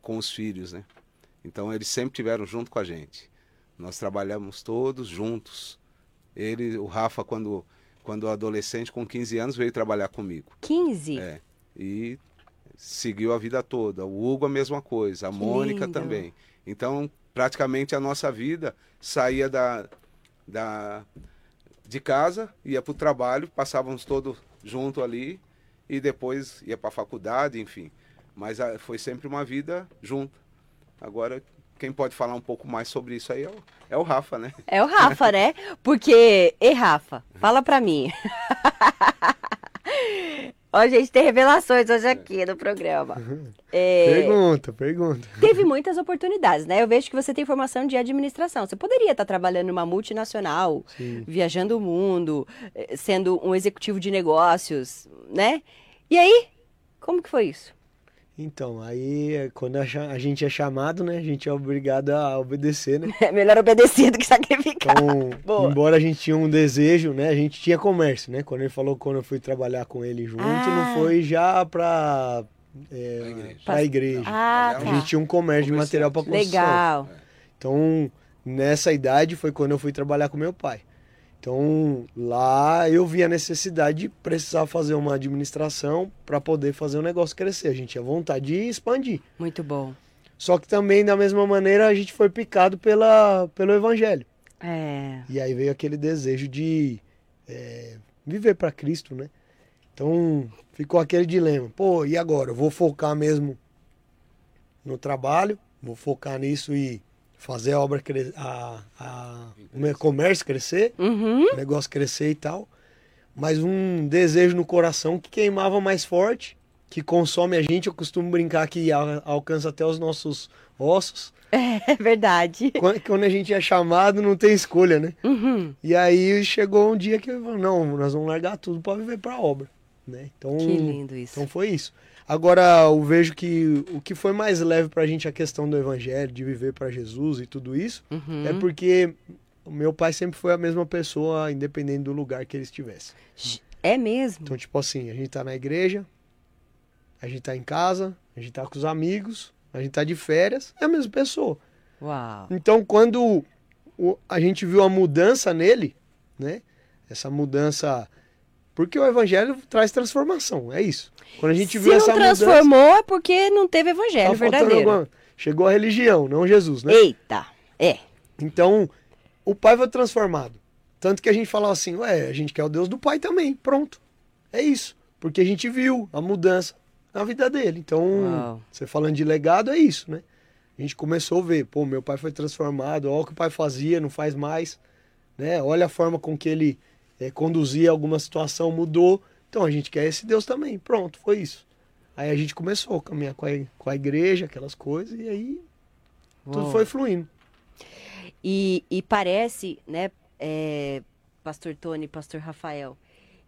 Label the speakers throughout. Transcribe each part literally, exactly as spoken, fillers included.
Speaker 1: com os filhos, né? Então eles sempre tiveram junto com a gente. Nós trabalhamos todos juntos. Ele, o Rafa, quando, quando adolescente, com quinze anos, veio trabalhar comigo.
Speaker 2: quinze?
Speaker 1: É, e seguiu a vida toda. O Hugo a mesma coisa, a
Speaker 2: Que
Speaker 1: Mônica
Speaker 2: lindo.
Speaker 1: também. Então, praticamente a nossa vida saía da, da, de casa, ia para o trabalho, passávamos todos junto ali e depois ia para a faculdade, enfim. Mas a, foi sempre uma vida junta. Agora, quem pode falar um pouco mais sobre isso aí é o, é o Rafa, né?
Speaker 2: É o Rafa, né? Porque, ei, Rafa, fala pra mim. Ó, gente, tem revelações hoje aqui no programa. É,
Speaker 3: Pergunta, pergunta.
Speaker 2: teve muitas oportunidades, né? Eu vejo que você tem formação de administração. Você poderia estar trabalhando numa multinacional,
Speaker 3: Sim.
Speaker 2: viajando o mundo, eh, sendo um executivo de negócios, né? E aí, como que foi isso?
Speaker 3: Então, aí é quando a, cha- a gente é chamado, né? A gente é obrigado a obedecer, né?
Speaker 2: É melhor obedecer do que sacrificar.
Speaker 3: Então,
Speaker 2: Boa.
Speaker 3: embora a gente tinha um desejo, né? A gente tinha comércio, né? Quando ele falou quando eu fui trabalhar com ele junto,
Speaker 2: Ah.
Speaker 3: não foi já pra, é,
Speaker 1: Pra igreja.
Speaker 3: pra igreja.
Speaker 2: Ah,
Speaker 3: A
Speaker 2: tá.
Speaker 3: gente tinha um comércio de material pra construção.
Speaker 2: Legal.
Speaker 3: Então, nessa idade foi quando eu fui trabalhar com meu pai. Então, lá eu vi a necessidade de precisar fazer uma administração para poder fazer o negócio crescer. A gente tinha vontade de expandir.
Speaker 2: Muito bom.
Speaker 3: Só que também, da mesma maneira, a gente foi picado pela, pelo evangelho.
Speaker 2: É.
Speaker 3: E aí veio aquele desejo de é, viver para Cristo, né? Então, ficou aquele dilema. Pô, e agora? Eu vou focar mesmo no trabalho, vou focar nisso e fazer a obra, cre- a, a, o meu comércio crescer,
Speaker 2: Uhum.
Speaker 3: o negócio crescer e tal. Mas um desejo no coração que queimava mais forte, que consome a gente. Eu costumo brincar que al- alcança até os nossos ossos.
Speaker 2: É verdade.
Speaker 3: Quando, quando a gente é chamado, não tem escolha, né?
Speaker 2: Uhum.
Speaker 3: E aí chegou um dia que eu falei, não, nós vamos largar tudo para viver para a obra, né? Então,
Speaker 2: Que lindo isso.
Speaker 3: então foi isso. Agora eu vejo que o que foi mais leve pra gente a questão do evangelho, de viver para Jesus e tudo isso,
Speaker 2: Uhum.
Speaker 3: é porque o meu pai sempre foi a mesma pessoa, independente do lugar que ele estivesse.
Speaker 2: É mesmo?
Speaker 3: Então, tipo assim, a gente tá na igreja, a gente tá em casa, a gente tá com os amigos, a gente tá de férias, é a mesma pessoa.
Speaker 2: Uau.
Speaker 3: Então, quando o- a gente viu a mudança nele, né? Essa mudança. Porque o evangelho traz transformação, é isso. Quando a gente
Speaker 2: Se
Speaker 3: viu
Speaker 2: não
Speaker 3: essa
Speaker 2: transformou
Speaker 3: mudança.
Speaker 2: é porque não teve evangelho
Speaker 3: Tá faltando
Speaker 2: verdadeiro.
Speaker 3: alguma- Chegou a religião, não Jesus, né?
Speaker 2: Eita. É.
Speaker 3: Então, o pai foi transformado. Tanto que a gente falava assim, ué, a gente quer o Deus do pai também, pronto. É isso. Porque a gente viu a mudança na vida dele. Então,
Speaker 2: Uau.
Speaker 3: você falando de legado, é isso, né? A gente começou a ver, pô, meu pai foi transformado, olha o que o pai fazia, não faz mais, né? Olha a forma com que ele eh, conduzia alguma situação, mudou. Então, a gente quer esse Deus também, pronto, foi isso. Aí a gente começou a caminhar com a, com a igreja, aquelas coisas, e aí tudo
Speaker 2: Uau.
Speaker 3: foi fluindo.
Speaker 2: E, e parece, né, é, Pastor Tony, Pastor Rafael,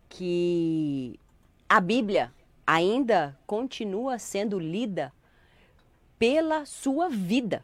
Speaker 2: que a Bíblia ainda continua sendo lida pela sua vida.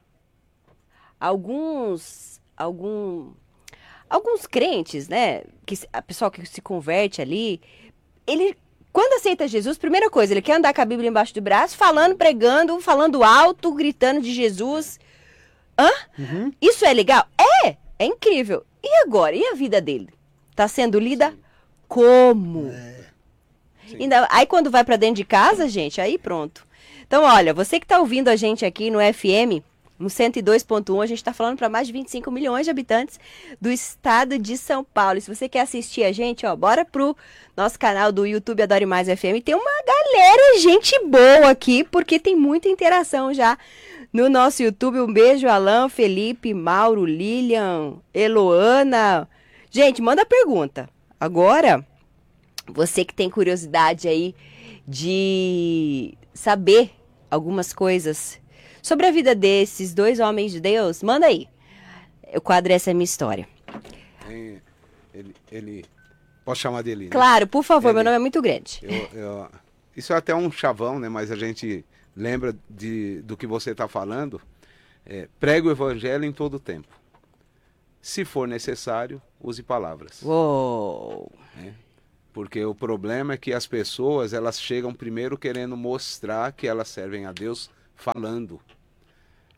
Speaker 2: Alguns, algum, alguns crentes, né, que se- a pessoa que se converte ali, ele quando aceita Jesus, primeira coisa, ele quer andar com a Bíblia embaixo do braço, falando, pregando, falando alto, gritando de Jesus. Hã?
Speaker 3: Uhum.
Speaker 2: Isso é legal? É, é incrível. E agora? E a vida dele? Tá sendo lida como?
Speaker 1: Sim.
Speaker 2: Ainda- aí quando vai pra dentro de casa, gente, aí pronto. Então, olha, você que tá ouvindo a gente aqui no F M, no cento e dois ponto um, a gente tá falando para mais de vinte e cinco milhões de habitantes do estado de São Paulo. E se você quer assistir a gente, ó, bora pro nosso canal do YouTube Adore Mais F M. Tem uma galera, gente boa aqui, porque tem muita interação já no nosso YouTube. Um beijo, Alan, Felipe, Mauro, Lilian, Eloana. Gente, manda pergunta. Agora, você que tem curiosidade aí de saber algumas coisas sobre a vida desses dois homens de Deus, manda aí. O quadro Essa é a Minha História.
Speaker 1: Tem- ele, ele, posso chamar dele? Né?
Speaker 2: Claro, por favor,
Speaker 1: Ele-
Speaker 2: meu nome é muito grande.
Speaker 1: Eu- eu- isso é até um chavão, né? Mas a gente lembra de, do que você está falando. É, pregue o evangelho em todo o tempo. Se for necessário, use palavras.
Speaker 2: Uou.
Speaker 1: Né? Porque o problema é que as pessoas, elas chegam primeiro querendo mostrar que elas servem a Deus falando.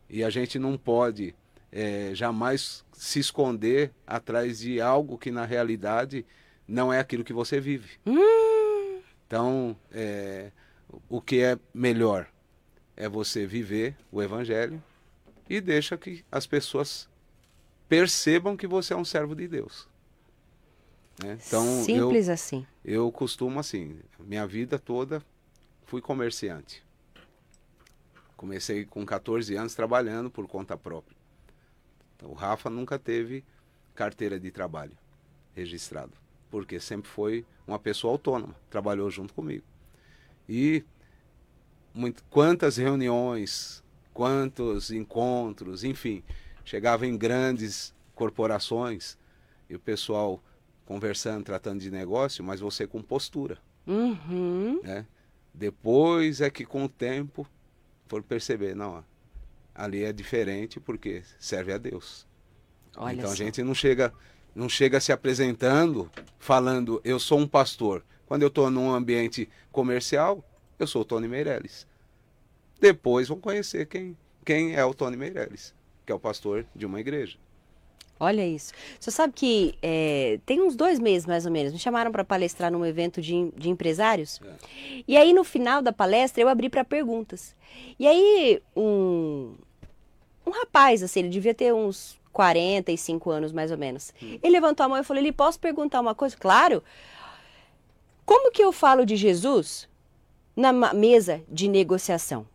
Speaker 1: E a gente não pode é, jamais se esconder atrás de algo que na realidade não é aquilo que você vive.
Speaker 2: Hum.
Speaker 1: Então, é, o que é melhor é você viver o Evangelho e deixa que as pessoas percebam que você é um servo de Deus. Né? Então,
Speaker 2: Simples
Speaker 1: eu,
Speaker 2: assim.
Speaker 1: eu costumo assim, minha vida toda fui comerciante. Comecei com quatorze anos trabalhando por conta própria. Então, o Rafa nunca teve carteira de trabalho registrado, porque sempre foi uma pessoa autônoma, trabalhou junto comigo. E muito, quantas reuniões, quantos encontros, enfim, chegava em grandes corporações e o pessoal conversando, tratando de negócio, mas você com postura.
Speaker 2: Uhum.
Speaker 1: Né? Depois é que com o tempo for perceber, não, ali é diferente porque serve a Deus.
Speaker 2: Olha
Speaker 1: então
Speaker 2: só.
Speaker 1: a gente não chega, não chega se apresentando, falando, eu sou um pastor. Quando eu estou num ambiente comercial, eu sou o Tony Meirelles. Depois vão conhecer quem, quem é o Tony Meirelles, que é o pastor de uma igreja.
Speaker 2: Olha isso. Você sabe que é, tem uns dois meses, mais ou menos, me chamaram para palestrar num evento de, de empresários.
Speaker 1: É.
Speaker 2: E aí, no final da palestra, eu abri para perguntas. E aí, um, um rapaz, assim, ele devia ter uns quarenta e cinco anos, mais ou menos. Hum. Ele levantou a mão e falou, ele, posso perguntar uma coisa? Claro. Como que eu falo de Jesus na mesa de negociação?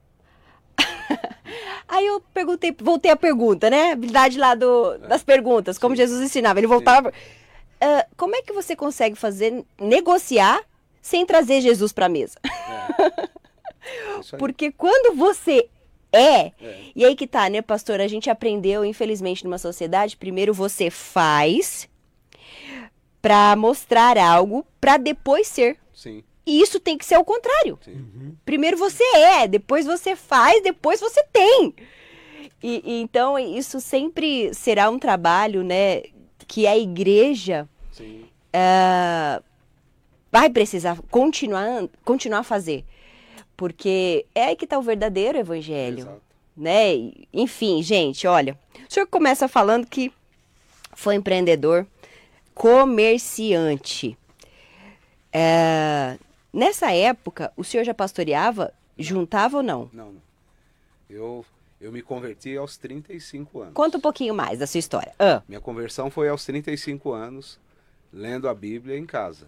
Speaker 2: Aí eu perguntei, voltei a pergunta, né? Habilidade lá do, das perguntas, como Sim. Jesus ensinava. Ele voltava. Uh, como é que você consegue fazer, negociar, sem trazer Jesus para a mesa? É. Porque quando você é, é, e aí que tá, né, pastor? A gente aprendeu, infelizmente, numa sociedade, primeiro você faz para mostrar algo, para depois ser.
Speaker 1: Sim.
Speaker 2: E isso tem que ser o contrário.
Speaker 1: Uhum.
Speaker 2: Primeiro você é, depois você faz, depois você tem. E, e, então, isso sempre será um trabalho, né, que a igreja uh, vai precisar continuar, continuar a fazer. Porque é aí que está o verdadeiro evangelho.
Speaker 1: Exato.
Speaker 2: Né? Enfim, gente, olha, o senhor começa falando que foi empreendedor, comerciante. Uh, Nessa época, o senhor já pastoreava, juntava ou não?
Speaker 1: Não, não. Eu, eu me converti aos trinta e cinco anos.
Speaker 2: Conta um pouquinho mais da sua história. Ah.
Speaker 1: Minha conversão foi aos trinta e cinco anos, lendo a Bíblia em casa.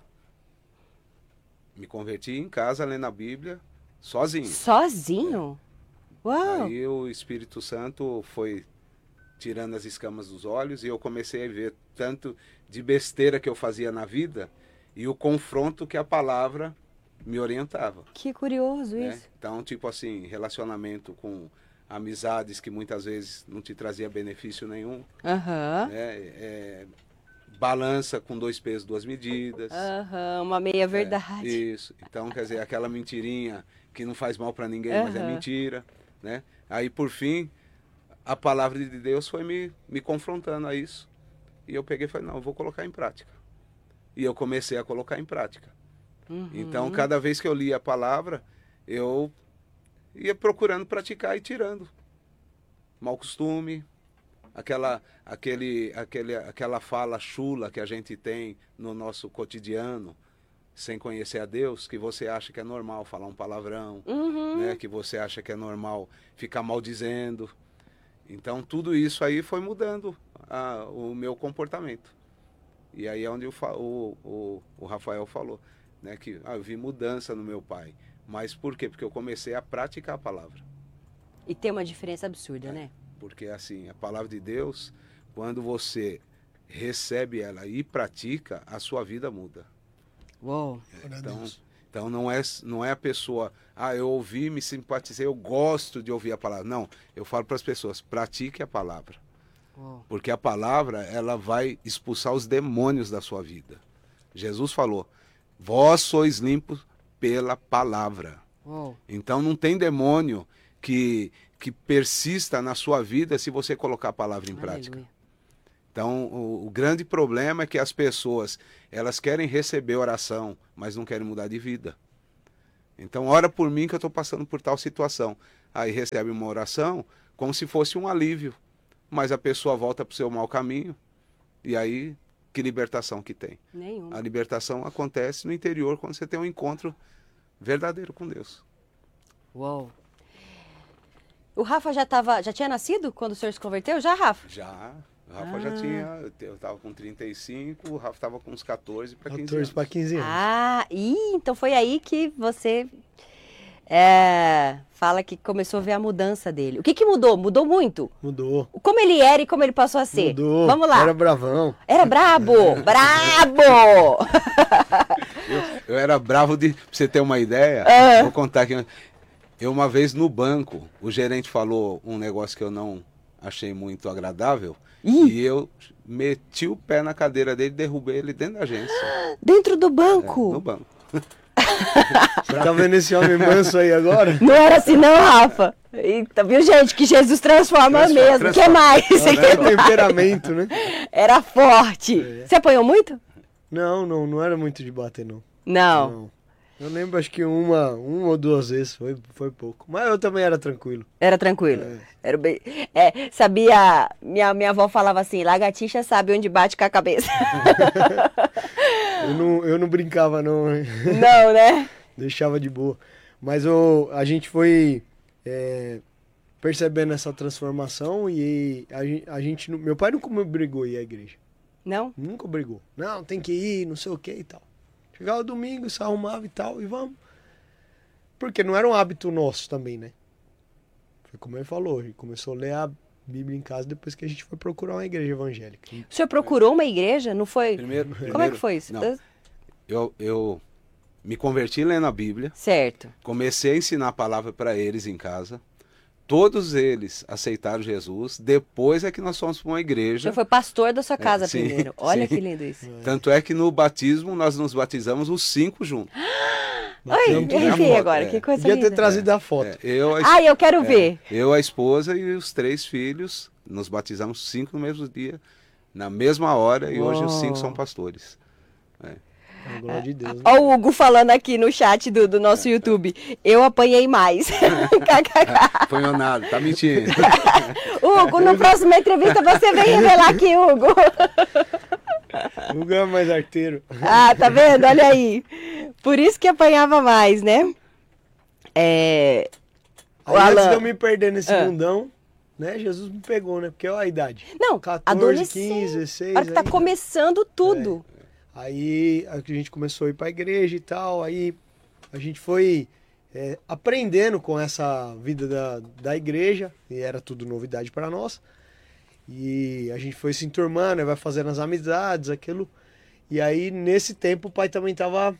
Speaker 1: Me converti em casa, lendo a Bíblia, sozinho.
Speaker 2: Sozinho? É. Uau!
Speaker 1: Aí o Espírito Santo foi tirando as escamas dos olhos e eu comecei a ver tanto de besteira que eu fazia na vida e o confronto que a palavra me orientava.
Speaker 2: Que curioso
Speaker 1: né?
Speaker 2: isso.
Speaker 1: Então, tipo assim, relacionamento com amizades que muitas vezes não te trazia benefício nenhum.
Speaker 2: Aham.
Speaker 1: Uhum. Né? É, balança com dois pesos, duas medidas.
Speaker 2: Aham, uhum, uma meia verdade.
Speaker 1: É, isso. Então, quer dizer, aquela mentirinha que não faz mal para ninguém, uhum. mas é mentira. Né? Aí, por fim, a palavra de Deus foi me, me confrontando a isso. E eu peguei e falei, não, eu vou colocar em prática. E eu comecei a colocar em prática. Uhum. Então, cada vez que eu lia a palavra, eu ia procurando praticar e tirando. Mau costume, aquela, aquele, aquele, aquela fala chula que a gente tem no nosso cotidiano, sem conhecer a Deus, que você acha que é normal falar um palavrão, uhum. né? Que você acha que é normal ficar maldizendo. Então, tudo isso aí foi mudando a, o meu comportamento. E aí é onde o, o, o, o Rafael falou, né, que ah, eu vi mudança no meu pai. Mas por quê? Porque eu comecei a praticar a palavra.
Speaker 2: E tem uma diferença absurda,
Speaker 1: é,
Speaker 2: né?
Speaker 1: Porque assim, a palavra de Deus, quando você recebe ela e pratica, a sua vida muda.
Speaker 2: Uou!
Speaker 1: É, então, então não é, não é a pessoa, ah, eu ouvi, me simpatizei, eu gosto de ouvir a palavra. Não, eu falo para as pessoas, pratique a palavra. Uou. Porque a palavra, ela vai expulsar os demônios da sua vida. Jesus falou, vós sois limpos pela palavra. Uou. Então não tem demônio que, que persista na sua vida se você colocar a palavra em Aleluia. Prática. Então o, o grande problema é que as pessoas, elas querem receber oração, mas não querem mudar de vida. Então ora por mim que eu estou passando por tal situação. Aí recebe uma oração, como se fosse um alívio. Mas a pessoa volta para o seu mau caminho, e aí, que libertação que tem?
Speaker 2: Nenhum.
Speaker 1: A libertação acontece no interior, quando você tem um encontro verdadeiro com Deus.
Speaker 2: Uou. O Rafa já, tava, já tinha nascido quando o senhor se converteu? Já, Rafa?
Speaker 1: Já, o Rafa
Speaker 2: Ah.
Speaker 1: já tinha, eu estava com trinta e cinco, o Rafa estava com uns quatorze para quinze
Speaker 3: quatorze
Speaker 1: anos.
Speaker 3: para quinze anos.
Speaker 2: Ah, ih, então foi aí que você é, fala que começou a ver a mudança dele. O que que mudou? Mudou muito?
Speaker 3: Mudou.
Speaker 2: Como ele era e como ele passou a ser?
Speaker 3: Mudou.
Speaker 2: Vamos lá.
Speaker 3: Era bravão.
Speaker 2: Era brabo, brabo!
Speaker 1: Eu era bravo de, pra você ter uma ideia,
Speaker 2: É.
Speaker 1: vou contar aqui. Eu uma vez no banco, o gerente falou um negócio que eu não achei muito agradável,
Speaker 2: Ih.
Speaker 1: e eu meti o pé na cadeira dele e derrubei ele dentro da agência,
Speaker 2: Dentro do
Speaker 1: é,
Speaker 2: banco?
Speaker 1: no banco.
Speaker 3: Você tá vendo esse homem manso aí agora?
Speaker 2: Não era assim não, Rafa? Eita, viu, gente? Que Jesus transforma
Speaker 1: Transforma,
Speaker 2: mesmo. O que
Speaker 1: transforma.
Speaker 2: mais?
Speaker 3: É temperamento, né?
Speaker 2: Era forte.
Speaker 3: É.
Speaker 2: Você apanhou muito?
Speaker 3: Não, não, não era muito de bater, não.
Speaker 2: Não.
Speaker 3: Não. Eu lembro, acho que uma, uma ou duas vezes, foi, foi pouco. Mas eu também era tranquilo.
Speaker 2: Era tranquilo.
Speaker 3: É.
Speaker 2: Era bem... É, sabia... Minha, minha avó falava assim, lagartixa sabe onde bate com a cabeça.
Speaker 3: Eu não, eu não brincava, não.
Speaker 2: Não, né?
Speaker 3: Deixava de boa. Mas o, a gente foi é, percebendo essa transformação e a, gen- a gente... não- Meu pai nunca me obrigou a ir à igreja.
Speaker 2: Não?
Speaker 3: Nunca obrigou. Não, tem que ir, não sei o que e tal. Chegava o domingo, se arrumava e tal, e vamos. Porque não era um hábito nosso também, né? Foi como ele falou, a gente começou a ler a Bíblia em casa depois que a gente foi procurar uma igreja evangélica.
Speaker 2: O senhor procurou uma igreja? Não foi?
Speaker 1: Primeiro,
Speaker 2: Como é
Speaker 1: primeiro-
Speaker 2: que foi isso?
Speaker 1: Não, eu, eu me converti lendo a Bíblia,
Speaker 2: Certo.
Speaker 1: comecei a ensinar a palavra para eles em casa. Todos eles aceitaram Jesus. Depois é que nós fomos para uma
Speaker 2: O
Speaker 1: igreja.
Speaker 2: senhor foi pastor da sua casa
Speaker 1: sim,
Speaker 2: primeiro. Olha
Speaker 1: sim.
Speaker 2: que lindo isso.
Speaker 1: Tanto é que no batismo nós nos batizamos os cinco juntos.
Speaker 2: Ai,
Speaker 3: Batemos
Speaker 2: me
Speaker 3: tudo
Speaker 2: arrepiei
Speaker 3: junto.
Speaker 2: agora.
Speaker 1: É.
Speaker 2: Que coisa
Speaker 3: Podia ter
Speaker 2: linda.
Speaker 3: trazido a foto.
Speaker 1: É, eu, a,
Speaker 2: Ai, eu quero
Speaker 1: é,
Speaker 2: ver.
Speaker 1: eu, a esposa e os três filhos, nos batizamos cinco no mesmo dia, na mesma hora, e hoje os cinco são pastores.
Speaker 3: A glória de Deus. né?
Speaker 2: Ó o Hugo falando aqui no chat do, do nosso YouTube. Eu apanhei mais. Kkk.
Speaker 1: Foi nada, tá mentindo.
Speaker 2: Hugo, na próxima entrevista você vem revelar aqui, Hugo.
Speaker 3: O Hugo é mais arteiro.
Speaker 2: Ah, tá vendo? Olha aí. Por isso que apanhava mais, né? É... O
Speaker 3: Aí, antes
Speaker 2: Alan-
Speaker 3: de eu me perder nesse
Speaker 2: Ah.
Speaker 3: mundão, né, Jesus me pegou, né? Porque olha a idade.
Speaker 2: Não,
Speaker 3: quatorze,
Speaker 2: adolescente.
Speaker 3: quinze, dezesseis.
Speaker 2: A hora que tá
Speaker 3: aí-
Speaker 2: começando tudo.
Speaker 3: Aí a gente começou a ir pra igreja e tal, aí a gente foi é, aprendendo com essa vida da, da igreja, e era tudo novidade para nós. E a gente foi se enturmando, vai fazendo as amizades, aquilo. E aí nesse tempo o pai também tava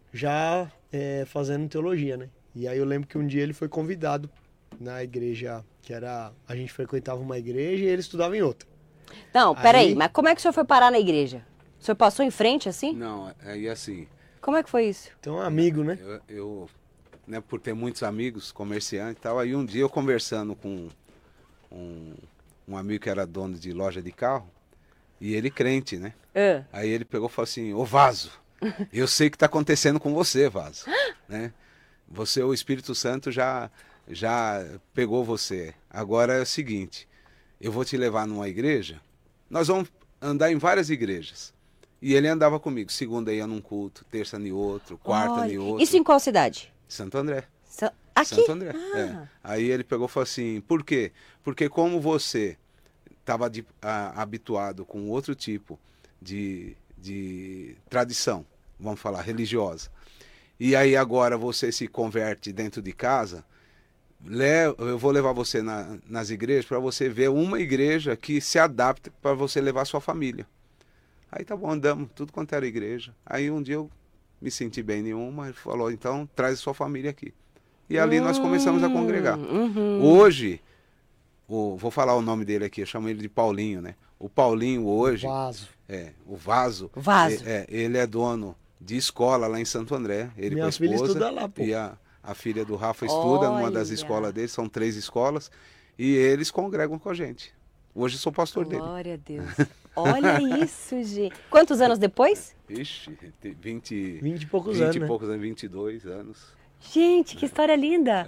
Speaker 3: já é, fazendo teologia, né? E aí eu lembro que um dia ele foi convidado na igreja, que era... A gente frequentava uma igreja e ele estudava em outra.
Speaker 2: Não, peraí,
Speaker 3: Aí-
Speaker 2: mas como é que o senhor foi parar na igreja? O senhor passou em frente assim?
Speaker 1: Não, aí assim,
Speaker 2: Como é que foi isso?
Speaker 3: Então, amigo, né?
Speaker 1: eu, eu, né, por ter muitos amigos, comerciantes e tal, aí um dia eu conversando com um, um amigo que era dono de loja de carro, e ele crente, né?
Speaker 2: Ah,
Speaker 1: Aí ele pegou e falou assim, ô Vaso, eu sei o que está acontecendo com você, Vaso, né? Você, o Espírito Santo já, já pegou você. Agora é o seguinte, eu vou te levar numa igreja, nós vamos andar em várias igrejas. E ele andava comigo, segunda ia num culto, terça em outro, quarta
Speaker 2: olha,
Speaker 1: em outro.
Speaker 2: isso em qual cidade?
Speaker 1: Santo André.
Speaker 2: Sa- Aqui?
Speaker 1: Santo André.
Speaker 2: Ah.
Speaker 1: É. Aí ele pegou e falou assim, por quê? Porque como você estava habituado com outro tipo de, de tradição, vamos falar, religiosa, e aí agora você se converte dentro de casa, le- eu vou levar você na- nas igrejas para você ver uma igreja que se adapta para você levar sua família. Aí tá bom, andamos, tudo quanto era igreja. Aí um dia eu me senti bem nenhuma, ele falou, então traz sua família aqui. E ali nós começamos a congregar.
Speaker 2: Uhum.
Speaker 1: Hoje, o, vou falar o nome dele aqui, eu chamo ele de Paulinho, né? O Paulinho hoje,
Speaker 3: Vaso.
Speaker 1: é, o Vaso,
Speaker 2: Vaso.
Speaker 1: É, é, ele é dono de escola lá em Santo André, ele
Speaker 3: Minha
Speaker 1: com a
Speaker 3: filha
Speaker 1: esposa,
Speaker 3: estuda lá, pô.
Speaker 1: e a, a filha do Rafa estuda numa das
Speaker 2: Olha.
Speaker 1: escolas dele, são três escolas, e eles congregam com a gente. Hoje eu sou pastor dele.
Speaker 2: Glória a Deus. Olha isso, gente. Quantos anos depois?
Speaker 1: Ixi, tem vinte,
Speaker 3: Vinte e poucos
Speaker 1: vinte
Speaker 3: anos,
Speaker 1: e
Speaker 3: né?
Speaker 1: poucos anos, vinte e dois anos.
Speaker 2: Gente, que história linda.
Speaker 1: É.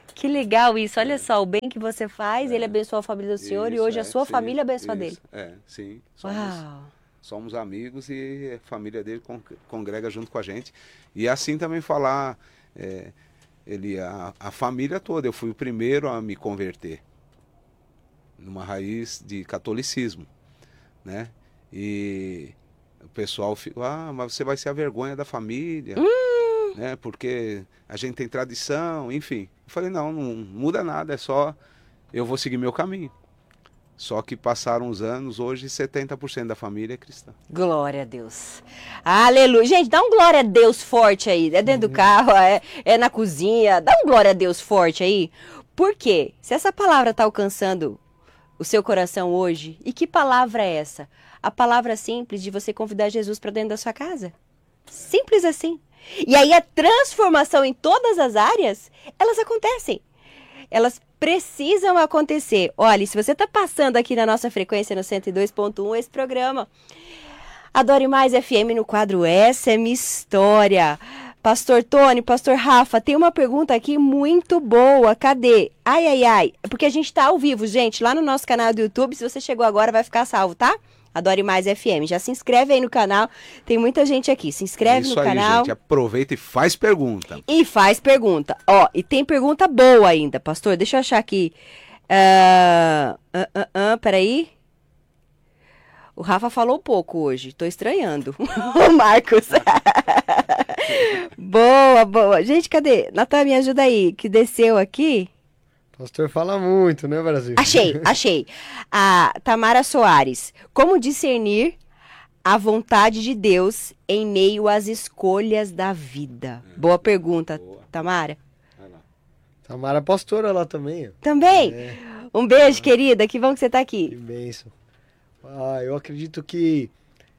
Speaker 2: Que legal isso. Olha só, o bem que você faz, ele abençoa a família do senhor e
Speaker 1: Isso,
Speaker 2: hoje a
Speaker 1: é,
Speaker 2: sua
Speaker 1: sim,
Speaker 2: família abençoa
Speaker 1: isso,
Speaker 2: dele.
Speaker 1: É, sim. Somos,
Speaker 2: Uau.
Speaker 1: somos amigos e a família dele con- congrega junto com a gente. E assim também falar, é, ele, a, a família toda, eu fui o primeiro a me converter numa raiz de catolicismo, né? E o pessoal fica, ah, mas você vai ser a vergonha da família,
Speaker 2: Hum,
Speaker 1: né? Porque a gente tem tradição, enfim. Eu falei, não, não muda nada, é só eu vou seguir meu caminho. Só que passaram os anos, hoje setenta por cento da família é cristã.
Speaker 2: glória a Deus. Aleluia. Gente, dá um glória a Deus forte aí. É dentro do carro, é, é na cozinha. Dá um glória a Deus forte aí. Por quê? Se essa palavra está alcançando o seu coração hoje, e que palavra é essa? A palavra simples de você convidar Jesus para dentro da sua casa. Simples assim. E aí a transformação em todas as áreas, elas acontecem. Elas precisam acontecer. Olha, se você está passando aqui na nossa frequência no cento e dois ponto um, esse programa Adore Mais F M no quadro Essa é Minha História. Pastor Tony, Pastor Rafa, tem uma pergunta aqui muito boa. Cadê? Ai, ai, ai. Porque a gente está ao vivo, gente, lá no nosso canal do YouTube. Se você chegou agora, vai ficar salvo, tá? Adore Mais F M. Já se inscreve aí no canal. Tem muita gente aqui. Se inscreve
Speaker 1: Isso
Speaker 2: no
Speaker 1: aí,
Speaker 2: canal.
Speaker 1: gente. Aproveita e faz pergunta.
Speaker 2: E faz pergunta. Ó, e tem pergunta boa ainda, pastor. Deixa eu achar aqui. Ah, ah, ah, ah, peraí. O Rafa falou pouco hoje. Tô estranhando. O Marcos. Boa, boa. Gente, cadê? Natan, me ajuda aí. Que desceu aqui.
Speaker 3: Pastor fala muito, né, Brasil?
Speaker 2: Achei, achei. A Tamara Soares. Como discernir a vontade de Deus em meio às escolhas da vida? Boa pergunta,
Speaker 1: Boa.
Speaker 2: Tamara.
Speaker 1: Vai lá.
Speaker 3: Tamara pastora lá também. Ó.
Speaker 2: Também?
Speaker 3: É,
Speaker 2: Um beijo, querida. Que bom que você tá
Speaker 3: que
Speaker 2: aqui.
Speaker 3: bênção. Ah, eu acredito que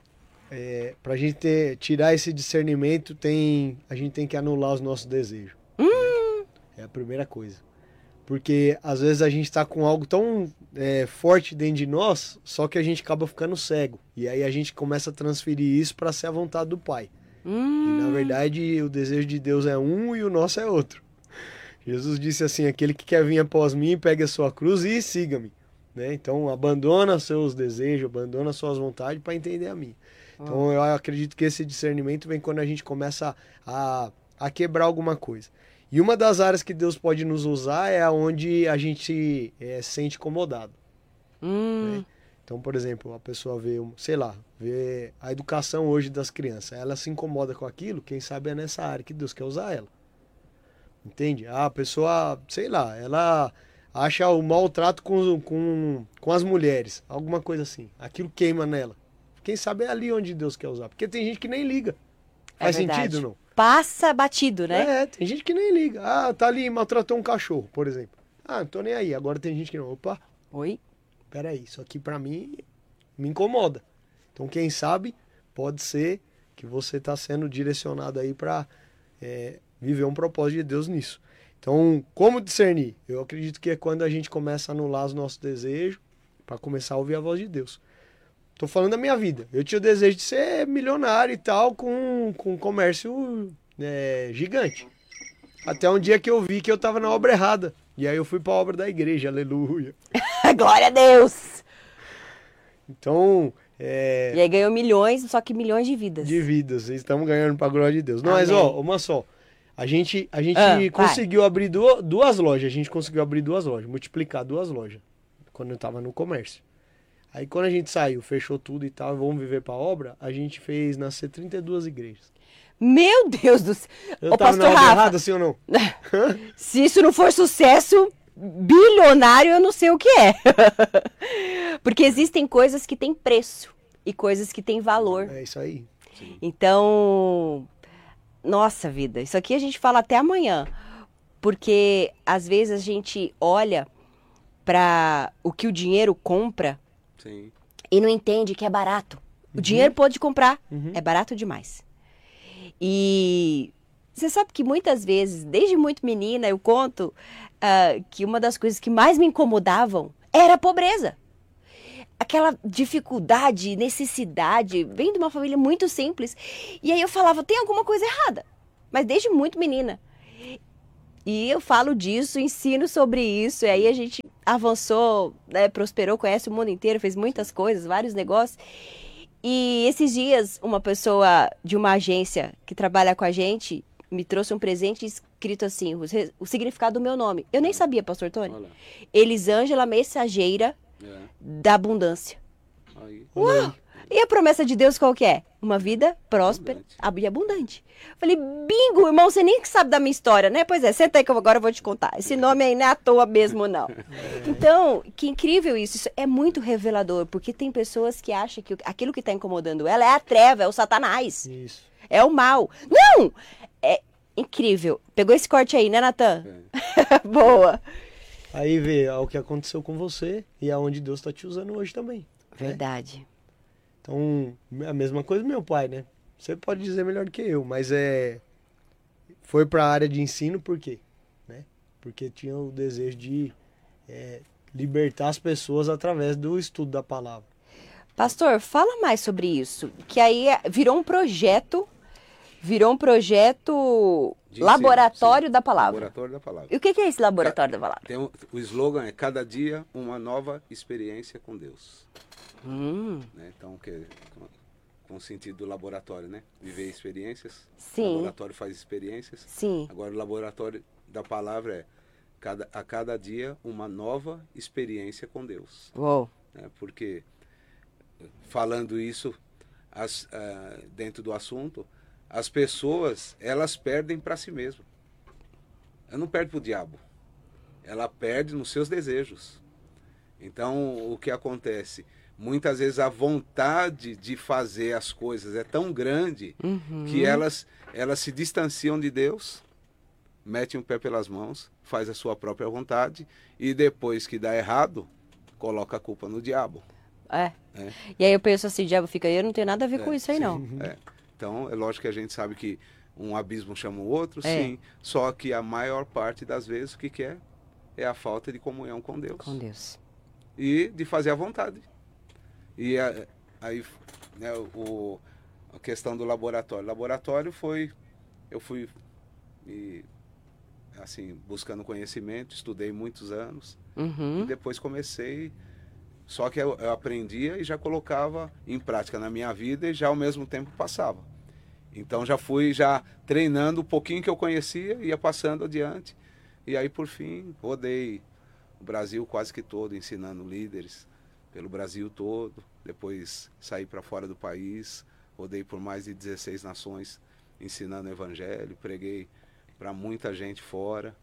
Speaker 3: é, pra gente ter, tirar esse discernimento, tem, a gente tem que anular os nossos desejos.
Speaker 2: Hum,
Speaker 3: É a primeira coisa. Porque às vezes a gente tá com algo tão é, forte dentro de nós, só que a gente acaba ficando cego. E aí a gente começa a transferir isso para ser a vontade do Pai.
Speaker 2: hum.
Speaker 3: E na verdade o desejo de Deus é um e o nosso é outro. Jesus disse assim, aquele que quer vir após mim, pegue a sua cruz e siga-me. Né? Então abandona seus desejos, abandona suas vontades para entender a minha. Então eu acredito que esse discernimento vem quando a gente começa a, a quebrar alguma coisa. E uma das áreas que Deus pode nos usar é onde a gente é, se sente incomodado.
Speaker 2: Hum.
Speaker 3: Então, por exemplo, a pessoa vê, um- sei lá, vê a educação hoje das crianças, ela se incomoda com aquilo, quem sabe é nessa área que Deus quer usar ela. Entende? Ah, a pessoa, sei lá, ela acha o maltrato com, com, com as mulheres, alguma coisa assim. Aquilo queima nela. Quem sabe é ali onde Deus quer usar. Porque tem gente que nem liga.
Speaker 2: É
Speaker 3: Faz
Speaker 2: verdade.
Speaker 3: sentido, não?
Speaker 2: Passa batido, né?
Speaker 3: É, tem gente que nem liga. Ah, tá ali, maltratou um cachorro, por exemplo. Ah, não tô nem aí. Agora tem gente que não. Opa,
Speaker 2: Oi?
Speaker 3: peraí, isso aqui pra mim me incomoda. Então, quem sabe, pode ser que você tá sendo direcionado aí pra é, viver um propósito de Deus nisso. Então, como discernir? Eu acredito que é quando a gente começa a anular os nossos desejos pra começar a ouvir a voz de Deus. Tô falando da minha vida. Eu tinha o desejo de ser milionário e tal, com, com um comércio é, gigante. Até um dia que eu vi que eu tava na obra errada. E aí eu fui pra obra da igreja, aleluia.
Speaker 2: Glória a Deus!
Speaker 3: Então, é,
Speaker 2: E aí ganhou milhões, só que milhões de vidas.
Speaker 3: de vidas, estamos ganhando pra glória de Deus. Não, mas
Speaker 2: Amém.
Speaker 3: ó, uma só. A gente, a gente
Speaker 2: Ah, vai.
Speaker 3: conseguiu abrir duas, duas lojas. A gente conseguiu abrir duas lojas, multiplicar duas lojas. Quando eu tava no comércio. Aí quando a gente saiu, fechou tudo e tal, vamos viver pra obra, a gente fez nascer trinta e duas igrejas.
Speaker 2: Meu Deus do céu!
Speaker 3: Eu
Speaker 2: Ô,
Speaker 3: tava
Speaker 2: pastor
Speaker 3: na obra
Speaker 2: Rafa,
Speaker 3: errada, sim ou não?
Speaker 2: se isso não for sucesso bilionário, eu não sei o que é. Porque existem coisas que têm preço e coisas que têm valor.
Speaker 3: É isso aí.
Speaker 2: Então, nossa vida, isso aqui a gente fala até amanhã. Porque às vezes a gente olha para o que o dinheiro compra
Speaker 1: Sim.
Speaker 2: e não entende que é barato. O dinheiro pode comprar,
Speaker 3: Uhum.
Speaker 2: é barato demais. E você sabe que muitas vezes, desde muito menina, eu conto ah, que uma das coisas que mais me incomodavam era a pobreza. Aquela dificuldade, necessidade, vem de uma família muito simples. E aí eu falava, tem alguma coisa errada. Mas desde muito menina. E eu falo disso, ensino sobre isso, e aí a gente avançou, né, prosperou, conhece o mundo inteiro, fez muitas coisas, vários negócios. E esses dias, uma pessoa de uma agência que trabalha com a gente me trouxe um presente escrito assim, o, o significado do meu nome. Eu nem sabia, pastor Tony.
Speaker 1: Olha.
Speaker 2: Elisângela, mensageira
Speaker 1: É.
Speaker 2: da abundância.
Speaker 1: Aí.
Speaker 2: Uau! E a promessa de Deus qual que é? Uma vida próspera
Speaker 1: Abundante.
Speaker 2: e abundante. Falei, bingo, irmão, você nem sabe da minha história, né? Pois é, senta aí que eu agora eu vou te contar. Esse nome aí não é à toa mesmo, não. Então, que incrível isso. Isso é muito revelador, porque tem pessoas que acham que aquilo que está incomodando ela é a treva, é o Satanás,
Speaker 3: Isso.
Speaker 2: é o mal. Não! É incrível. Pegou esse corte aí, né, Natan?
Speaker 1: É.
Speaker 2: Boa.
Speaker 3: Aí vê é o que aconteceu com você e aonde Deus está te usando hoje também. né?
Speaker 2: Verdade.
Speaker 3: Então, a mesma coisa do meu pai, né? Você pode dizer melhor do que eu, mas é foi para a área de ensino por quê? Né? Porque tinha o desejo de é, libertar as pessoas através do estudo da palavra.
Speaker 2: Pastor, fala mais sobre isso. Que aí é- virou um projeto, virou um projeto
Speaker 1: De
Speaker 2: laboratório
Speaker 1: ensino, sim.
Speaker 2: da palavra.
Speaker 1: Laboratório da palavra.
Speaker 2: E o que que é esse laboratório da palavra?
Speaker 1: Tem um- o slogan é cada dia uma nova experiência com Deus.
Speaker 2: Hum,
Speaker 1: Né? Então, que, com, com o sentido do laboratório, né? Viver experiências.
Speaker 2: Sim.
Speaker 1: O laboratório faz experiências.
Speaker 2: sim.
Speaker 1: Agora, o laboratório da palavra é cada, a cada dia uma nova experiência com Deus.
Speaker 2: Uou.
Speaker 1: Né? Porque, falando isso as, ah, dentro do assunto, as pessoas, elas perdem para si mesmas. Ela não perde para o diabo. Ela perde nos seus desejos. Então, o que acontece? Muitas vezes a vontade de fazer as coisas é tão grande
Speaker 2: Uhum.
Speaker 1: que elas, elas se distanciam de Deus, metem o pé pelas mãos, faz a sua própria vontade e depois que dá errado, coloca a culpa no diabo.
Speaker 2: É.
Speaker 1: né?
Speaker 2: E aí eu penso assim, diabo fica aí, eu não tenho nada a ver com
Speaker 1: É,
Speaker 2: isso aí,
Speaker 1: sim,
Speaker 2: não.
Speaker 1: é. Então, é lógico que a gente sabe que um abismo chama o outro,
Speaker 2: É.
Speaker 1: sim. Só que a maior parte das vezes o que, que é? É a falta de comunhão com Deus.
Speaker 2: Com Deus.
Speaker 1: E de fazer a vontade. E a- aí, né, o, a questão do laboratório. Laboratório foi, eu fui, e, assim, buscando conhecimento, estudei muitos anos. E
Speaker 2: Uhum.
Speaker 1: depois comecei, só que eu, eu aprendia e já colocava em prática na minha vida e já ao mesmo tempo passava. Então já fui já treinando o pouquinho que eu conhecia, ia passando adiante. E aí, por fim, rodei o Brasil quase que todo, ensinando líderes pelo Brasil todo. Depois saí para fora do país, rodei por mais de dezesseis nações, ensinando o evangelho, preguei para muita gente fora.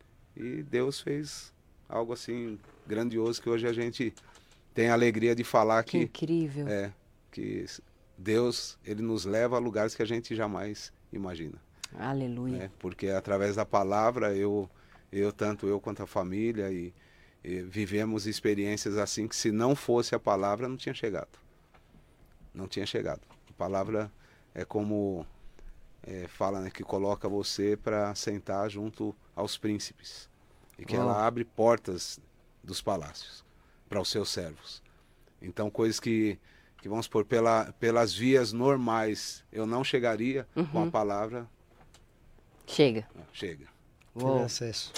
Speaker 1: E Deus fez algo assim grandioso que hoje a gente tem a alegria de falar
Speaker 2: Que
Speaker 1: que
Speaker 2: incrível.
Speaker 1: é que Deus, ele nos leva a lugares que a gente jamais imagina,
Speaker 2: Aleluia.
Speaker 1: né? Porque através da palavra eu eu tanto eu quanto a família e, e vivemos experiências assim que se não fosse a palavra não tinha chegado. Não tinha chegado. A palavra é como é, fala, né, que coloca você para sentar junto aos príncipes e que
Speaker 2: Uau.
Speaker 1: ela abre portas dos palácios para os seus servos. Então, coisas que, que vamos por pela, pelas vias normais eu não chegaria, com a palavra
Speaker 2: Chega.
Speaker 1: ah, chega.
Speaker 3: Teve
Speaker 2: Uou.
Speaker 3: acesso.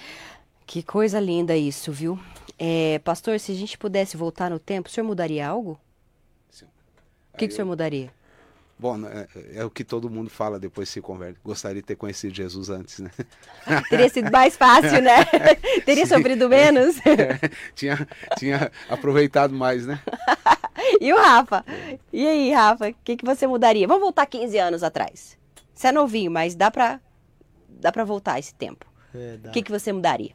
Speaker 2: Que coisa linda isso, viu? É, pastor, se a gente pudesse voltar no tempo, o senhor mudaria algo?
Speaker 1: Sim.
Speaker 2: O que,
Speaker 1: Aí
Speaker 2: que o senhor
Speaker 1: eu-
Speaker 2: mudaria?
Speaker 1: Bom, é, é o que todo mundo fala depois que se converte. Gostaria de ter conhecido Jesus antes, né?
Speaker 2: Teria sido mais fácil, né? Teria
Speaker 1: Sim.
Speaker 2: sofrido menos.
Speaker 1: tinha, tinha aproveitado mais, né?
Speaker 2: E o Rafa? E aí, Rafa, o que, que você mudaria? Vamos voltar quinze anos atrás. Você é novinho, mas dá pra, dá pra voltar esse tempo.
Speaker 3: É, dá.
Speaker 2: O que, que você mudaria?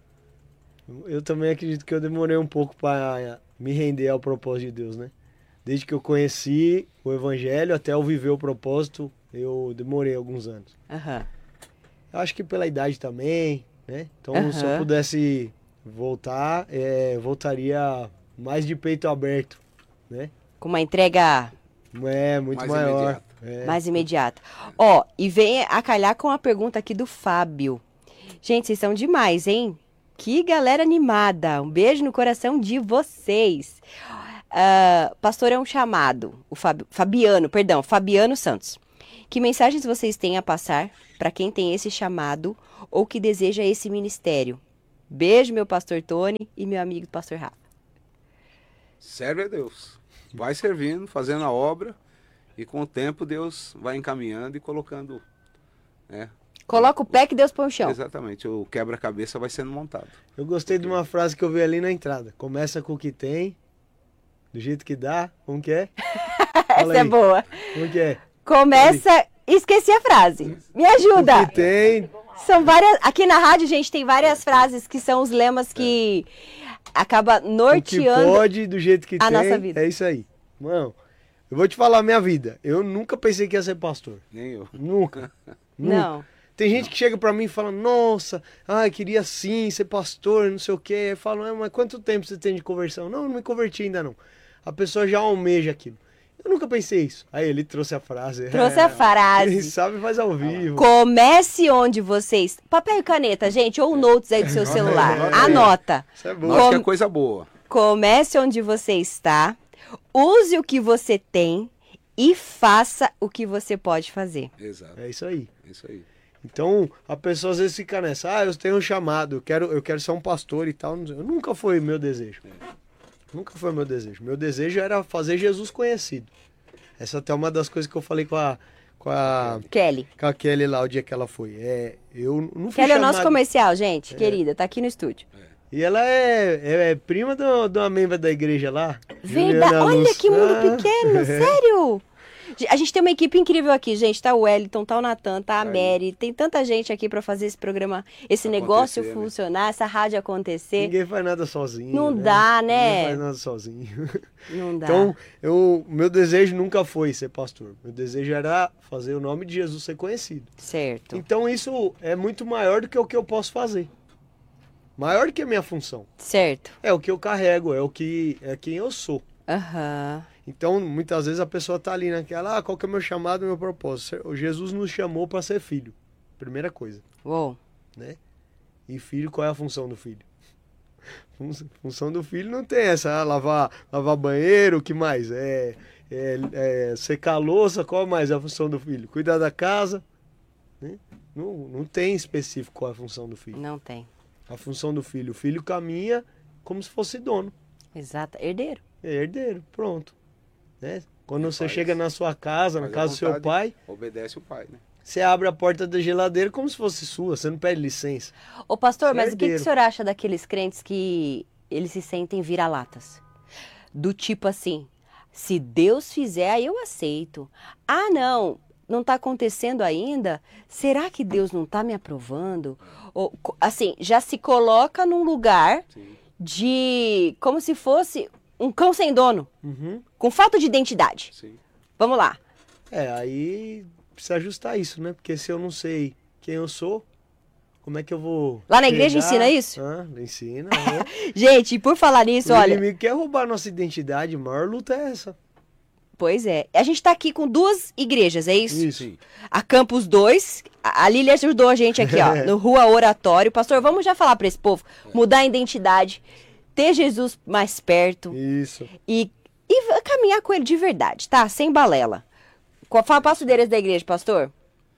Speaker 3: Eu também acredito que eu demorei um pouco para me render ao propósito de Deus, né? Desde que eu conheci o Evangelho até eu viver o propósito, eu demorei alguns anos.
Speaker 2: Aham.
Speaker 3: Eu acho que pela idade também, né? Então, se eu
Speaker 2: Aham.
Speaker 3: pudesse voltar, é, eu voltaria mais de peito aberto, né?
Speaker 2: Com uma entrega
Speaker 3: É, muito
Speaker 1: Mais
Speaker 3: maior.
Speaker 1: imediato.
Speaker 3: É.
Speaker 2: mais imediata. Ó, e vem a calhar com a pergunta aqui do Fábio. Gente, vocês são demais, hein? Que galera animada. Um beijo no coração de vocês. Ah, pastor é um chamado. O Fabi- Fabiano, perdão, Fabiano Santos. Que mensagens vocês têm a passar para quem tem esse chamado ou que deseja esse ministério. Beijo, meu pastor Tony e meu amigo pastor Rafa.
Speaker 1: Serve a Deus. Vai servindo, fazendo a obra, e com o tempo Deus vai encaminhando e colocando, né?
Speaker 2: Coloca o pé que Deus põe o chão.
Speaker 1: Exatamente, o quebra-cabeça vai sendo montado.
Speaker 3: Eu gostei de uma frase que eu vi ali na entrada. Começa com o que tem, do jeito que dá, como que é? Fala
Speaker 2: Essa é
Speaker 3: aí.
Speaker 2: boa.
Speaker 3: Como que é?
Speaker 2: Começa... Esqueci a frase. Me
Speaker 3: O
Speaker 2: ajuda.
Speaker 3: que tem,
Speaker 2: São várias... Aqui na rádio, gente, tem várias frases que são os lemas que acaba
Speaker 3: o que
Speaker 2: norteando
Speaker 3: pode, do jeito que
Speaker 2: a
Speaker 3: tem.
Speaker 2: nossa vida.
Speaker 3: É isso aí. Mano, eu vou te falar a minha vida. Eu nunca pensei que ia ser pastor.
Speaker 1: Nem eu.
Speaker 3: Nunca. Nunca.
Speaker 2: Não.
Speaker 3: Tem gente que chega pra mim e fala, nossa, ai, queria sim ser pastor, não sei o quê. Aí falam, ah, mas quanto tempo você tem de conversão? Não, não me converti ainda não. A pessoa já almeja aquilo. Eu nunca pensei isso. Aí ele trouxe a frase.
Speaker 2: Trouxe a
Speaker 3: Quem
Speaker 2: frase.
Speaker 3: sabe faz ao vivo.
Speaker 2: Comece onde vocês... Papel e caneta, gente, ou notes aí do seu celular. Anota.
Speaker 3: Isso é bom.
Speaker 1: Nós que é
Speaker 2: Com-
Speaker 1: coisa boa.
Speaker 2: Comece onde você está, use o que você tem e faça o que você pode fazer.
Speaker 1: Exato,
Speaker 3: É isso aí.
Speaker 1: isso aí.
Speaker 3: Então, a pessoa às vezes fica nessa, ah, eu tenho um chamado, eu quero, eu quero ser um pastor e tal. Eu nunca foi meu desejo. Nunca foi meu desejo. Meu desejo era fazer Jesus conhecido. Essa até é uma das coisas que eu falei com a, com a,
Speaker 2: Kelly.
Speaker 3: com a Kelly lá o dia que ela foi. É, eu não fui
Speaker 2: Kelly é o
Speaker 3: chamado...
Speaker 2: nosso comercial, gente, querida, tá aqui no estúdio.
Speaker 3: E ela é, é, é prima do- de uma membra da igreja lá.
Speaker 2: Verdade,
Speaker 3: Juliana
Speaker 2: olha
Speaker 3: Luz.
Speaker 2: que mundo
Speaker 3: Ah,
Speaker 2: pequeno, sério? A gente tem uma equipe incrível aqui, gente. Tá o Wellington, tá o Natan, tá a
Speaker 1: Aí.
Speaker 2: Mary. Tem tanta gente aqui pra fazer esse programa, esse
Speaker 1: Acontecer,
Speaker 2: negócio
Speaker 1: né?
Speaker 2: funcionar, essa rádio acontecer.
Speaker 3: Ninguém faz nada sozinho.
Speaker 2: Não
Speaker 3: né?
Speaker 2: dá, né?
Speaker 3: Ninguém faz nada sozinho.
Speaker 2: Não dá.
Speaker 3: Então, eu, meu desejo nunca foi ser pastor. Meu desejo era fazer o nome de Jesus ser conhecido.
Speaker 2: Certo,
Speaker 3: Então, isso é muito maior do que o que eu posso fazer. Maior do que a minha função.
Speaker 2: certo.
Speaker 3: É o que eu carrego, é o que é quem eu sou.
Speaker 2: Aham.
Speaker 3: Então, muitas vezes a pessoa tá ali naquela, ah, qual que é o meu chamado, o meu propósito? O Jesus nos chamou para ser filho. Primeira coisa,
Speaker 2: Uou.
Speaker 3: né? E filho, qual é a função do filho? Fun- Função do filho não tem essa, ah, lavar, lavar banheiro, o que mais? É, é, é secar a louça, qual mais é a função do filho? Cuidar da casa, né? Não, não tem específico qual é a função do filho.
Speaker 2: Não tem.
Speaker 3: A função do filho, o filho caminha como se fosse dono.
Speaker 2: Exato. Herdeiro.
Speaker 3: É herdeiro, pronto. Né? Quando
Speaker 1: E
Speaker 3: você
Speaker 1: faz-
Speaker 3: chega na sua casa, na
Speaker 1: faz a
Speaker 3: casa do seu
Speaker 1: vontade.
Speaker 3: pai,
Speaker 1: Obedece o pai, né?
Speaker 3: você abre a porta da geladeira como se fosse sua, você não pede licença.
Speaker 2: Ô, pastor,
Speaker 3: Você é
Speaker 2: mas o que, que o
Speaker 3: herdeiro.
Speaker 2: senhor acha daqueles crentes que eles se sentem vira-latas? Do tipo assim, se Deus fizer, aí eu aceito. Ah, não, não tá acontecendo ainda? Será que Deus não tá me aprovando? Ou, co- assim, já se coloca num lugar
Speaker 1: Sim.
Speaker 2: de como se fosse um cão sem dono,
Speaker 3: Uhum.
Speaker 2: com falta de identidade.
Speaker 1: Sim.
Speaker 2: Vamos lá.
Speaker 3: É, aí precisa ajustar isso, né? Porque se eu não sei quem eu sou, como é que eu vou.
Speaker 2: Lá na igreja
Speaker 3: chegar?
Speaker 2: ensina isso?
Speaker 3: Ah, ensina. né?
Speaker 2: Gente, por falar nisso,
Speaker 3: O
Speaker 2: olha.
Speaker 3: inimigo quer roubar a nossa identidade, a maior luta é essa.
Speaker 2: Pois é. A gente tá aqui com duas igrejas, é isso?
Speaker 3: Isso.
Speaker 1: Sim.
Speaker 2: A Campus dois, a a Lília ajudou a gente aqui, ó, no Rua Oratório. Pastor, vamos já falar pra esse povo, mudar a identidade, ter Jesus mais perto
Speaker 3: Isso.
Speaker 2: e, e v- caminhar com ele de verdade, tá? Sem balela. Qual fala passo endereço da igreja, pastor?